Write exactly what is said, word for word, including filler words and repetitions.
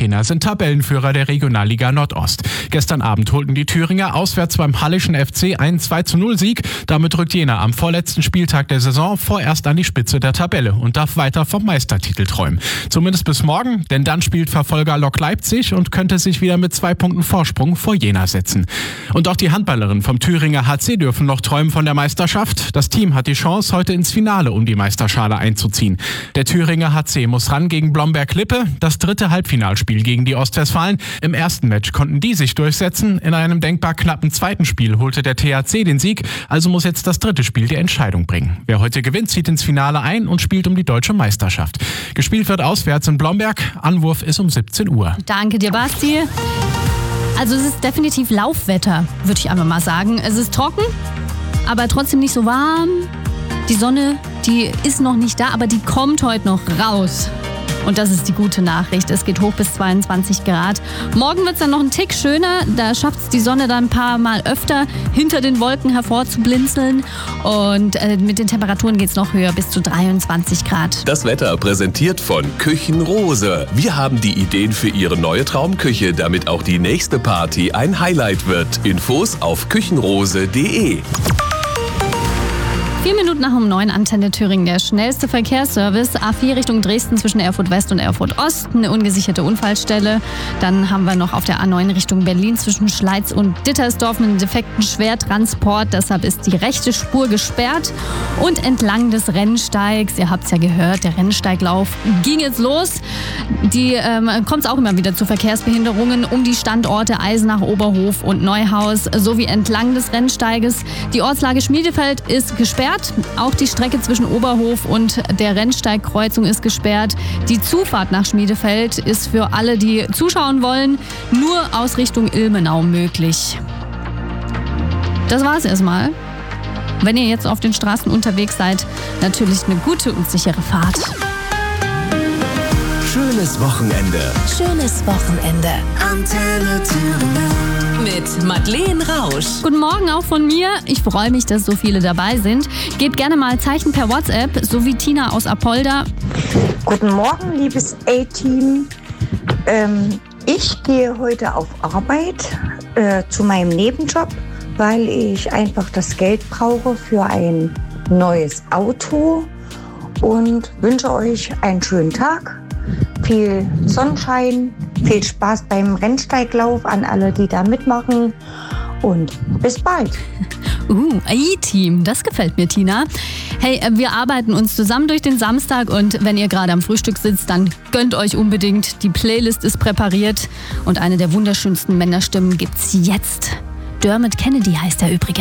Athener sind Tabellenführer der Regionalliga Nordost. Gestern Abend holten die Thüringer auswärts beim Hallischen F C einen zwei zu null Sieg. Damit rückt Jena am vorletzten Spieltag der Saison vorerst an die Spitze der Tabelle und darf weiter vom Meistertitel träumen. Zumindest bis morgen, denn dann spielt Verfolger Lok Leipzig und könnte sich wieder mit zwei Punkten Vorsprung vor Jena setzen. Und auch die Handballerinnen vom Thüringer H C dürfen noch träumen von der Meisterschaft. Das Team hat die Chance, heute ins Finale um die Meisterschale einzuziehen. Der Thüringer H C muss ran gegen Blomberg-Lippe, das dritte Halbfinalspiel gegen die Ostwestfalen. Im ersten Match konnten die sich durchsetzen. In einem denkbar knappen zweiten Spiel holte der T H C den Sieg, also muss jetzt das dritte Spiel die Entscheidung bringen. Wer heute gewinnt, zieht ins Finale ein und spielt um die deutsche Meisterschaft. Gespielt wird auswärts in Blomberg. Anwurf ist um siebzehn Uhr. Danke dir, Basti. Also es ist definitiv Laufwetter, würde ich einfach mal sagen. Es ist trocken, aber trotzdem nicht so warm. Die Sonne, die ist noch nicht da, aber die kommt heute noch raus. Und das ist die gute Nachricht. Es geht hoch bis zweiundzwanzig Grad. Morgen wird es dann noch ein Tick schöner. Da schafft es die Sonne dann ein paar Mal öfter hinter den Wolken hervorzublinzeln. Und äh, mit den Temperaturen geht es noch höher, bis zu dreiundzwanzig Grad. Das Wetter präsentiert von Küchenrose. Wir haben die Ideen für Ihre neue Traumküche, damit auch die nächste Party ein Highlight wird. Infos auf küchenrose punkt de. Vier Minuten nach um neun, Antenne Thüringen, der schnellste Verkehrsservice. A vier Richtung Dresden zwischen Erfurt West und Erfurt Ost, eine ungesicherte Unfallstelle. Dann haben wir noch auf der A neun Richtung Berlin zwischen Schleiz und Dittersdorf einen defekten Schwertransport. Deshalb ist die rechte Spur gesperrt. Und entlang des Rennsteigs, ihr habt es ja gehört, der Rennsteiglauf ging jetzt los. Die ähm, kommt es auch immer wieder zu Verkehrsbehinderungen um die Standorte Eisenach, Oberhof und Neuhaus sowie entlang des Rennsteiges. Die Ortslage Schmiedefeld ist gesperrt. Auch die Strecke zwischen Oberhof und der Rennsteigkreuzung ist gesperrt. Die Zufahrt nach Schmiedefeld ist für alle, die zuschauen wollen, nur aus Richtung Ilmenau möglich. Das war's erstmal. Wenn ihr jetzt auf den Straßen unterwegs seid, natürlich eine gute und sichere Fahrt. Schönes Wochenende. Schönes Wochenende. Antenne Thüringen. Mit Madeleine Rausch. Guten Morgen auch von mir. Ich freue mich, dass so viele dabei sind. Gebt gerne mal Zeichen per WhatsApp, so wie Tina aus Apolda. Guten Morgen, liebes A-Team. Ähm, ich gehe heute auf Arbeit äh, zu meinem Nebenjob, weil ich einfach das Geld brauche für ein neues Auto und wünsche euch einen schönen Tag. Viel Sonnenschein, viel Spaß beim Rennsteiglauf an alle, die da mitmachen und bis bald. Uh, A-Team, das gefällt mir, Tina. Hey, wir arbeiten uns zusammen durch den Samstag und wenn ihr gerade am Frühstück sitzt, dann gönnt euch unbedingt. Die Playlist ist präpariert und eine der wunderschönsten Männerstimmen gibt's jetzt. Dermot Kennedy heißt er übrigens.